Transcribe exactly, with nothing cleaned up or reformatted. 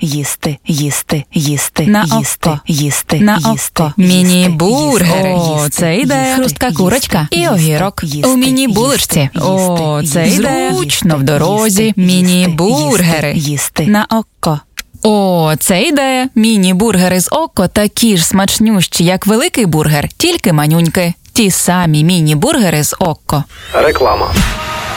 їсти, їсти, їсти, На їсти, око. їсти, На їсти, око. їсти, Міні-бургери. їсти, О, їсти, це ідея. їсти, Хрустка їсти, курочка і їсти, огірок. їсти, У міні-булочці. їсти, О, їсти, це їсти, ідея. їсти, Зручно в дорозі. їсти, Міні-бургери. їсти, їсти. На око. О, це ідея. Міні-бургери з око такі ж смачнющі, як великий бургер, тільки манюньки. Ті самі міні-бургери з око. Реклама.